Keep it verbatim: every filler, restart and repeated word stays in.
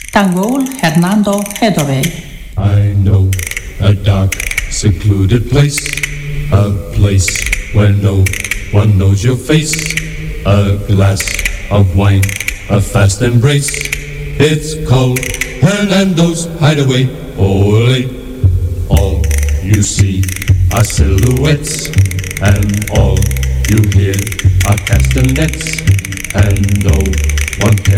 Tangoul Hernando Hedoway. I know a dark, secluded place, a place where no one knows your face, a glass of wine, a fast embrace. It's called Hernando's Hideaway. Ole, all you see are silhouettes, and all you hear are castanets, and no one cares